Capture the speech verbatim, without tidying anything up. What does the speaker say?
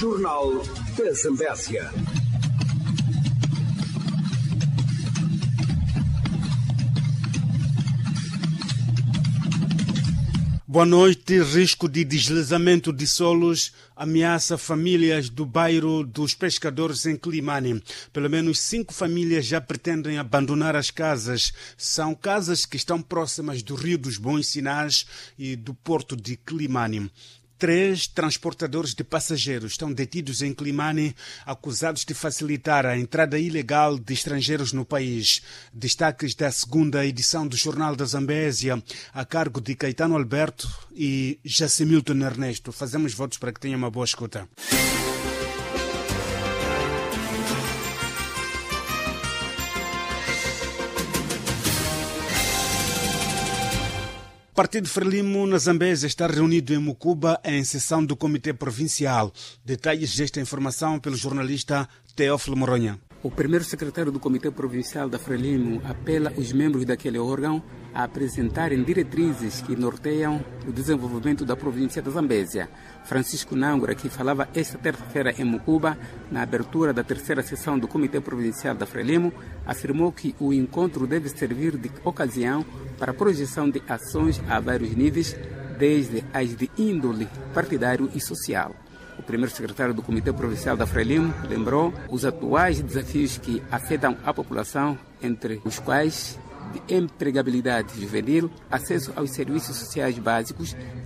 Jornal da Zambésia. Boa noite. Risco de deslizamento de solos ameaça famílias do bairro dos Pescadores em Climane. Pelo menos cinco famílias já pretendem abandonar as casas. São casas que estão próximas do Rio dos Bons Sinais e do porto de Climane. Três transportadores de passageiros estão detidos em Climane, acusados de facilitar a entrada ilegal de estrangeiros no país. Destaques da segunda edição do Jornal da Zambésia, a cargo de Caetano Alberto e Jacimilton Ernesto. Fazemos votos para que tenha uma boa escuta. O Partido Frelimo na Zambésia está reunido em Mucuba em sessão do Comitê Provincial. Detalhes desta informação pelo jornalista Teófilo Moronha. O primeiro secretário do Comitê Provincial da Frelimo apela os membros daquele órgão a apresentarem diretrizes que norteiam o desenvolvimento da província da Zambésia. Francisco Nangura, que falava esta terça-feira em Mucuba, na abertura da terceira sessão do Comitê Provincial da Frelimo, afirmou que o encontro deve servir de ocasião para a projeção de ações a vários níveis, desde as de índole partidário e social. O primeiro secretário do Comitê Provincial da Frelimo lembrou os atuais desafios que afetam a população, entre os quais de empregabilidade juvenil, acesso aos serviços sociais básicos,